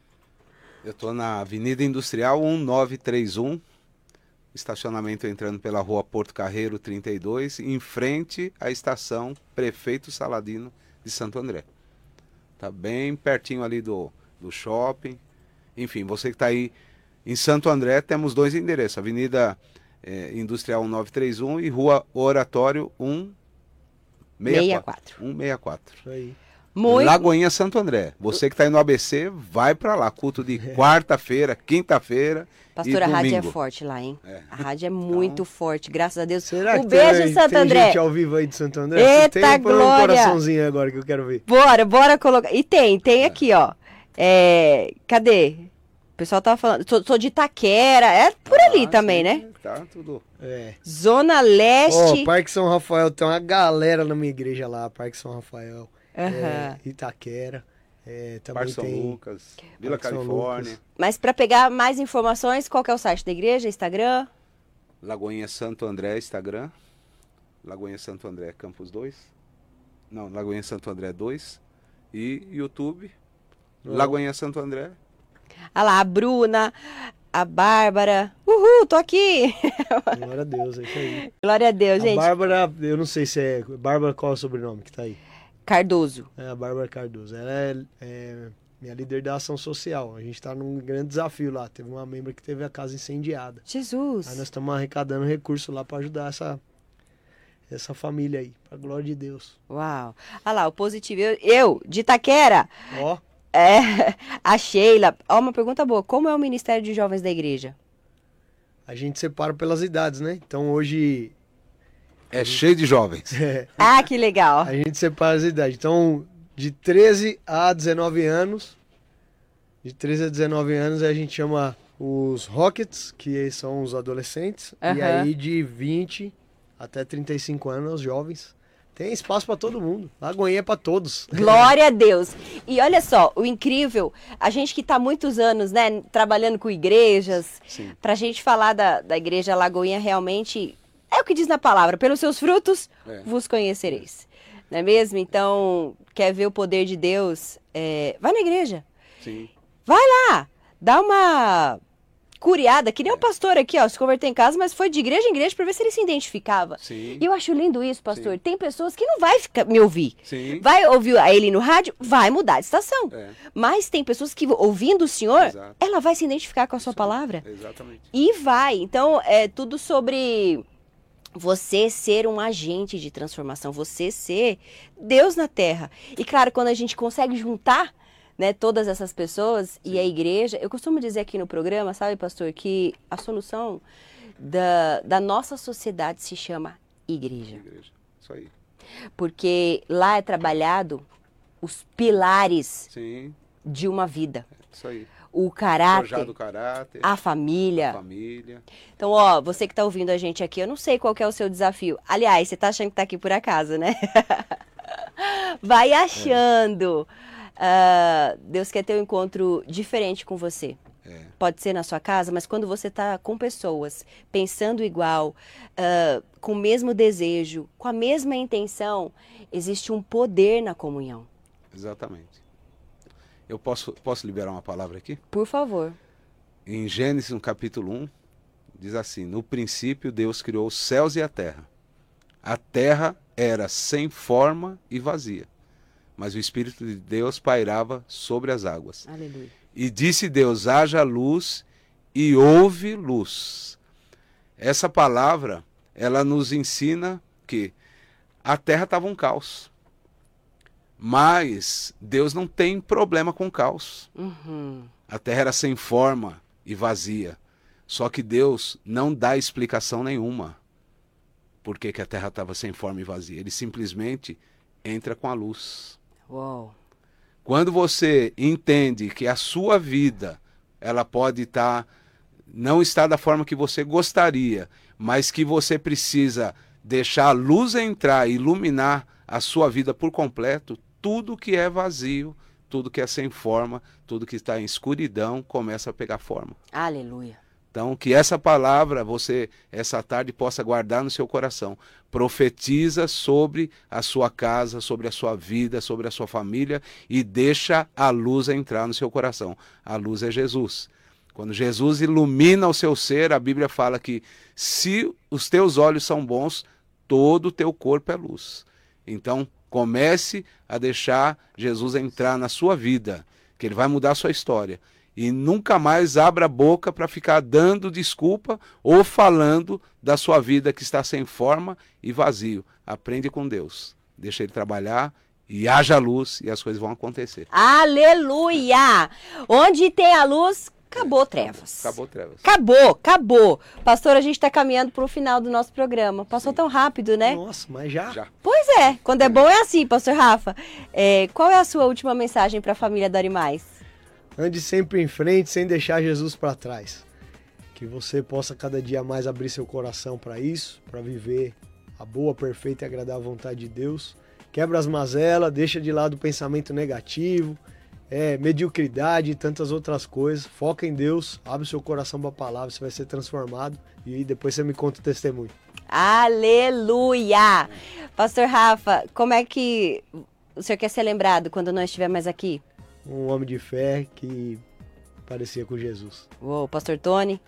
Speaker 1: Eu tô na Avenida Industrial um nove três um, estacionamento entrando pela Rua Porto Carreiro trinta e dois, em frente à estação Prefeito Saladino de Santo André. Tá bem pertinho ali do, do shopping. Enfim, você que está aí em Santo André, temos dois endereços, Avenida eh, Industrial um nove três um e Rua Oratório um seis
Speaker 2: sessenta e
Speaker 1: quatro.
Speaker 2: quatro.
Speaker 1: um seis quatro.
Speaker 3: Isso aí.
Speaker 2: Muito.
Speaker 1: Lagoinha Santo André. Você que está aí no A B C, vai para lá. Culto de quarta-feira, quinta-feira
Speaker 2: Pastor,
Speaker 1: e
Speaker 2: a rádio é
Speaker 1: domingo.
Speaker 2: forte lá, hein?
Speaker 1: É.
Speaker 2: A rádio é muito forte, graças a Deus.
Speaker 3: Será
Speaker 2: um
Speaker 3: que
Speaker 2: beijo,
Speaker 3: tem,
Speaker 2: Santo
Speaker 3: tem
Speaker 2: André.
Speaker 3: gente ao vivo aí de Santo André?
Speaker 2: Eita,
Speaker 3: tem, põe um
Speaker 2: glória!
Speaker 3: coraçãozinho aí agora que eu quero ver.
Speaker 2: Bora, bora colocar. E tem, tem aqui, ó. É, cadê? O pessoal tava falando. Sou, sou de Itaquera. É por ali
Speaker 1: Ah,
Speaker 2: também,
Speaker 1: sim,
Speaker 2: né?
Speaker 1: Tá tudo.
Speaker 3: É.
Speaker 2: Zona
Speaker 3: Ó,
Speaker 2: Leste.
Speaker 3: Parque São Rafael, tem uma galera na minha igreja lá, Parque São Rafael.
Speaker 2: Aham.
Speaker 3: É, Itaquera. É, também
Speaker 1: Parque São
Speaker 3: tem.
Speaker 1: Lucas, Vila
Speaker 3: Parque São
Speaker 1: Califórnia,
Speaker 3: Lucas.
Speaker 2: Mas para pegar mais informações, qual que é o site da igreja? Instagram?
Speaker 1: Lagoinha Santo André, Instagram. Lagoinha Santo André, Campus dois. Não, Lagoinha Santo André dois. E YouTube.
Speaker 3: Ó.
Speaker 1: Lagoinha Santo André.
Speaker 2: Olha lá, a Bruna, a Bárbara. Uhul, tô aqui.
Speaker 3: Glória a Deus, é isso aí.
Speaker 2: Glória a Deus,
Speaker 3: A
Speaker 2: gente.
Speaker 3: Bárbara, eu não sei se é... Bárbara, qual é o sobrenome que tá aí?
Speaker 2: Cardoso.
Speaker 3: É a Bárbara Cardoso. Ela é, é minha líder da ação social. A gente tá num grande desafio lá. Teve uma membra que teve a casa incendiada.
Speaker 2: Jesus.
Speaker 3: Aí nós estamos arrecadando recursos lá para ajudar essa, essa família aí, pra glória de Deus.
Speaker 2: Uau. Olha lá, o positivo. Eu, eu de Itaquera.
Speaker 3: Ó,
Speaker 2: É, a Sheila. Ó, uma pergunta boa. Como é o Ministério de Jovens da igreja?
Speaker 3: a gente separa pelas idades, né? Então hoje
Speaker 1: É cheio de jovens.
Speaker 3: é,
Speaker 2: Ah, que legal.
Speaker 3: a gente separa as idades. Então, de treze a dezenove anos, de treze a dezenove anos a gente chama os Rockets, que são os adolescentes, e
Speaker 2: Aham.
Speaker 3: aí de vinte até trinta e cinco anos, os jovens. Tem espaço para todo mundo. Lagoinha é para todos.
Speaker 2: Glória a Deus. E olha só, o incrível, a gente que está há muitos anos, né, trabalhando com igrejas,
Speaker 1: Sim.
Speaker 2: pra gente falar da, da igreja Lagoinha realmente, é o que diz na palavra, pelos seus frutos
Speaker 1: É.
Speaker 2: vos conhecereis. Não é mesmo? Então, quer ver o poder de Deus? É, vai na igreja.
Speaker 1: Sim.
Speaker 2: Vai lá, dá uma curiada, que nem o pastor aqui, ó, se converteu em casa, mas foi de igreja em igreja para ver se ele se identificava.
Speaker 1: Sim.
Speaker 2: E eu acho lindo isso, pastor.
Speaker 1: Sim.
Speaker 2: Tem pessoas que não vai ficar, me ouvir.
Speaker 1: Sim.
Speaker 2: Vai ouvir a ele no rádio, vai mudar de estação.
Speaker 1: É.
Speaker 2: Mas tem pessoas que, ouvindo o Senhor,
Speaker 1: Exato.
Speaker 2: ela vai se identificar com a sua
Speaker 1: Isso aí.
Speaker 2: palavra.
Speaker 1: Exatamente.
Speaker 2: E vai. Então, é tudo sobre você ser um agente de transformação, você ser Deus na terra. E claro, quando a gente consegue juntar, né, todas essas pessoas e a igreja, eu costumo dizer aqui no programa, sabe, pastor, que a solução da, da nossa sociedade se chama igreja.
Speaker 1: Igreja. Isso aí.
Speaker 2: Porque lá é trabalhado os pilares
Speaker 1: Sim.
Speaker 2: de uma vida.
Speaker 1: Isso aí.
Speaker 2: O caráter,
Speaker 1: Forjar do caráter.
Speaker 2: a família.
Speaker 1: Família.
Speaker 2: Então, ó, você que tá ouvindo a gente aqui, eu não sei qual que é o seu desafio. Aliás, você tá achando que tá aqui por acaso, né? Vai achando. Ah, Deus quer ter um encontro diferente com você.
Speaker 1: É.
Speaker 2: Pode ser na sua casa, mas quando você tá com pessoas pensando igual, ah, com o mesmo desejo, com a mesma intenção, existe um poder na comunhão.
Speaker 1: Exatamente. Eu posso, posso liberar uma palavra aqui?
Speaker 2: Por favor.
Speaker 1: Em Gênesis, no capítulo um, diz assim: no princípio Deus criou os céus e a terra. A terra era sem forma e vazia, mas o Espírito de Deus pairava sobre as águas.
Speaker 2: Aleluia.
Speaker 1: E disse Deus: haja luz, e houve luz. Essa palavra, ela nos ensina que a terra estava um caos. Mas Deus não tem problema com caos.
Speaker 2: Uhum.
Speaker 1: A terra era sem forma e vazia. Só que Deus não dá explicação nenhuma por que, que a terra estava sem forma e vazia. Ele simplesmente entra com a luz.
Speaker 2: Uau.
Speaker 1: Quando você entende que a sua vida ela pode estar, não está da forma que você gostaria, mas que você precisa deixar a luz entrar e iluminar a sua vida por completo, tudo que é vazio, tudo que é sem forma, tudo que está em escuridão, começa a pegar forma.
Speaker 2: Aleluia.
Speaker 1: Então, que essa palavra você, essa tarde, possa guardar no seu coração. Profetiza sobre a sua casa, sobre a sua vida, sobre a sua família e deixa a luz entrar no seu coração. A luz é Jesus. Quando Jesus ilumina o seu ser, a Bíblia fala que se os teus olhos são bons, todo o teu corpo é luz. Então, comece a deixar Jesus entrar na sua vida, que ele vai mudar a sua história. E nunca mais abra a boca para ficar dando desculpa ou falando da sua vida que está sem forma e vazio. Aprende com Deus. Deixa ele trabalhar e haja luz e as coisas vão acontecer.
Speaker 2: Aleluia! Onde tem a luz, acabou trevas.
Speaker 1: Acabou trevas.
Speaker 2: Acabou, acabou. Pastor, a gente está caminhando para o final do nosso programa. Passou tão rápido, né?
Speaker 3: Nossa, mas já?
Speaker 1: Já.
Speaker 2: Pois é, quando é bom é assim, pastor Rafa. É, qual é a sua última mensagem para a família Dore Mais?
Speaker 3: Ande sempre em frente, sem deixar Jesus para trás. Que você possa cada dia mais abrir seu coração para isso, para viver a boa, perfeita e agradável vontade de Deus. Quebra as mazelas, deixa de lado o pensamento negativo, é, mediocridade e tantas outras coisas. Foca em Deus, abre seu coração para a palavra, você vai ser transformado e aí depois você me conta o testemunho.
Speaker 2: Aleluia! Pastor Rafa, como é que o senhor quer ser lembrado quando não estiver mais aqui?
Speaker 3: Um homem de fé que parecia com Jesus.
Speaker 2: Uou, pastor Tony?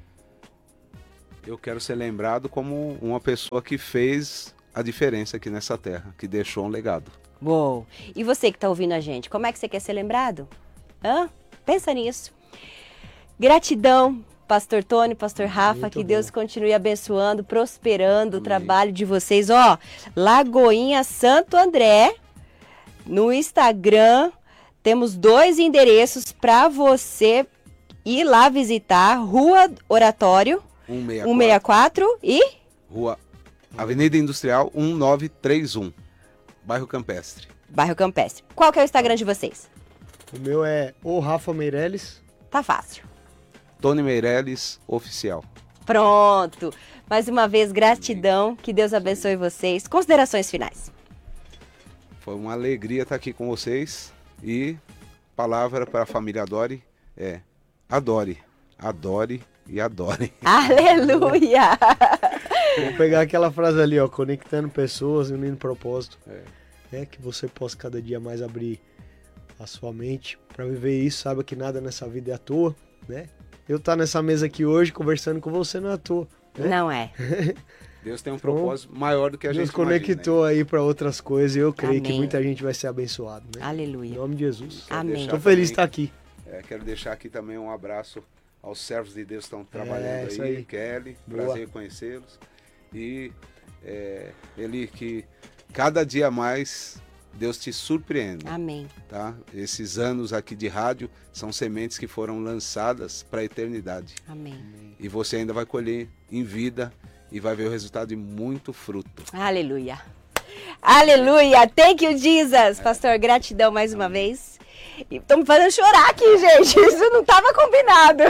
Speaker 1: Eu quero ser lembrado como uma pessoa que fez a diferença aqui nessa terra, que deixou um legado.
Speaker 2: Uou! E você que está ouvindo a gente, como é que você quer ser lembrado? Hã? Pensa nisso. Gratidão, pastor Tony, pastor Rafa,
Speaker 3: Muito
Speaker 2: que
Speaker 3: bom.
Speaker 2: Deus continue abençoando, prosperando Amém. O trabalho de vocês. Ó, Lagoinha Santo André, no Instagram, temos dois endereços para você ir lá visitar. Rua Oratório,
Speaker 1: cento e
Speaker 2: cento e sessenta e quatro e...
Speaker 1: Rua Avenida Industrial mil novecentos e trinta e um, bairro Campestre.
Speaker 2: Bairro Campestre. Qual que é o Instagram de vocês?
Speaker 3: O meu é o Rafa Meirelles.
Speaker 2: Tá fácil.
Speaker 1: Tony Meirelles Oficial.
Speaker 2: Pronto. Mais uma vez, gratidão. Que Deus abençoe vocês. Considerações finais.
Speaker 1: Foi uma alegria estar aqui com vocês. E palavra para a família Adore é adore, adore e adore.
Speaker 2: Aleluia!
Speaker 3: Vou pegar aquela frase ali, ó, conectando pessoas e unindo propósito.
Speaker 1: É.
Speaker 3: É, que você possa cada dia mais abrir a sua mente para viver isso. Saiba que nada nessa vida é à toa, né? Eu estar nessa mesa aqui hoje conversando com você não é à toa. Né?
Speaker 2: Não é.
Speaker 1: Deus tem um propósito maior do que a
Speaker 3: Deus
Speaker 1: gente
Speaker 3: conectou
Speaker 1: imagina,
Speaker 3: aí para outras coisas e eu creio
Speaker 2: Amém.
Speaker 3: que muita gente vai ser abençoada, né?
Speaker 2: Aleluia.
Speaker 3: Em nome de Jesus.
Speaker 1: Quero
Speaker 2: Amém.
Speaker 1: deixar
Speaker 3: Estou feliz de
Speaker 1: também-
Speaker 3: estar aqui.
Speaker 1: É, quero deixar aqui também um abraço aos servos de Deus que estão
Speaker 3: É,
Speaker 1: trabalhando
Speaker 3: isso
Speaker 1: aí.
Speaker 3: aí.
Speaker 1: Kelly,
Speaker 3: Boa.
Speaker 1: prazer em conhecê-los. E é, ele que cada dia mais Deus te surpreende,
Speaker 2: Amém.
Speaker 1: tá? Esses anos aqui de rádio são sementes que foram lançadas para a eternidade.
Speaker 2: Amém.
Speaker 1: E você ainda vai colher em vida e vai ver o resultado de muito fruto.
Speaker 2: Aleluia. Aleluia. Thank you, Jesus. Pastor, gratidão mais uma vez. Estão me fazendo chorar aqui, gente. Isso não estava combinado.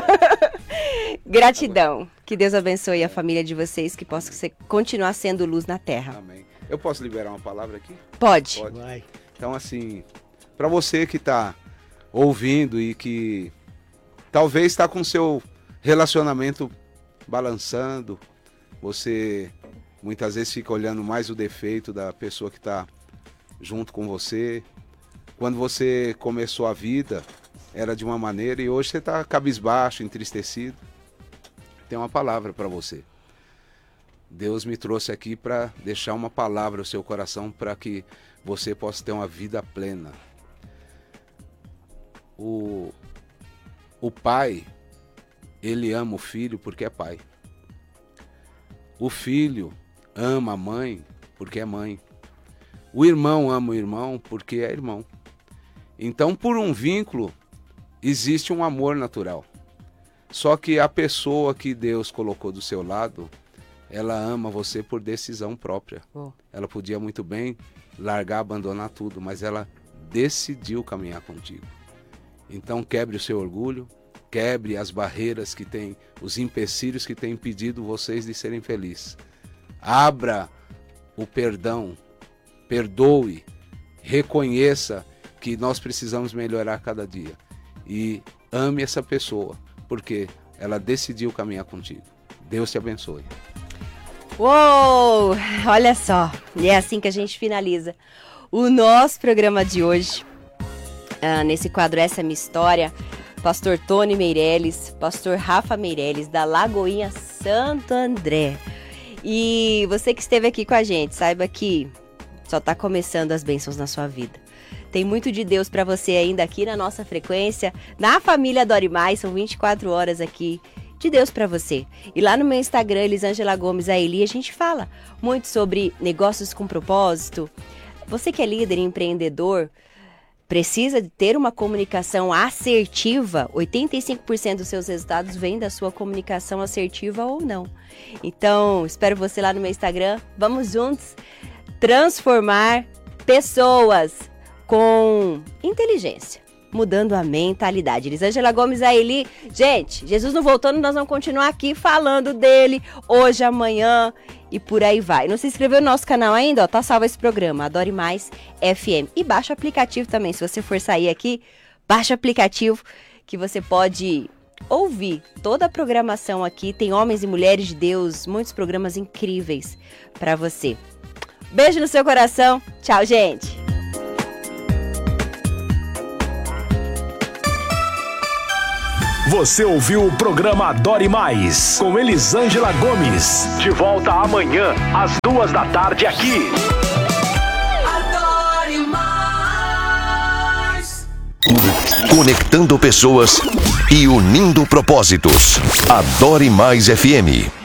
Speaker 2: Gratidão. Que Deus abençoe a família de vocês, que possa ser- continuar sendo luz na terra.
Speaker 1: Amém. Eu posso liberar uma palavra aqui?
Speaker 2: Pode.
Speaker 1: Pode.
Speaker 3: Vai.
Speaker 1: Então, assim, para você que está ouvindo e que talvez está com seu relacionamento balançando, você muitas vezes fica olhando mais o defeito da pessoa que está junto com você. Quando você começou a vida, era de uma maneira e hoje você está cabisbaixo, entristecido. Tem uma palavra para você. Deus me trouxe aqui para deixar uma palavra no seu coração para que você possa ter uma vida plena. O, o pai, ele ama o filho porque é pai. O filho ama a mãe porque é mãe. O irmão ama o irmão porque é irmão. Então, por um vínculo, existe um amor natural. Só que a pessoa que Deus colocou do seu lado, ela ama você por decisão própria.
Speaker 2: Oh.
Speaker 1: Ela podia muito bem largar, abandonar tudo, mas ela decidiu caminhar contigo. Então quebre o seu orgulho, quebre as barreiras que tem, os empecilhos que têm impedido vocês de serem felizes. Abra o perdão, perdoe, reconheça que nós precisamos melhorar cada dia. E ame essa pessoa, porque ela decidiu caminhar contigo. Deus te abençoe.
Speaker 2: Uou! Olha só, e é assim que a gente finaliza o nosso programa de hoje. Ah, nesse quadro Essa é Minha História, pastor Tony Meirelles, pastor Rafa Meirelles, da Lagoinha Santo André. E você que esteve aqui com a gente, saiba que só está começando as bênçãos na sua vida. Tem muito de Deus para você ainda aqui na nossa frequência, na família Adore Mais, são vinte e quatro horas aqui de Deus para você. E lá no meu Instagram, Elisângela Gomes a Eli, a gente fala muito sobre negócios com propósito. Você que é líder e empreendedor, precisa ter uma comunicação assertiva. oitenta e cinco por cento dos seus resultados vêm da sua comunicação assertiva ou não. Então, espero você lá no meu Instagram. Vamos juntos transformar pessoas com inteligência, mudando a mentalidade. Elisângela Gomes a Eli. Gente, Jesus não voltou, nós vamos continuar aqui falando dele hoje, amanhã e por aí vai. Não se inscreveu no nosso canal ainda? Ó, tá salvo esse programa, Adore Mais F M. E baixa o aplicativo também, se você for sair aqui, baixa o aplicativo que você pode ouvir toda a programação aqui. Tem homens e mulheres de Deus, muitos programas incríveis para você. Beijo no seu coração. Tchau, gente.
Speaker 4: Você ouviu o programa Adore Mais, com Elisângela Gomes. De volta amanhã, às duas da tarde, aqui.
Speaker 5: Adore Mais.
Speaker 6: Conectando pessoas e unindo propósitos. Adore Mais F M.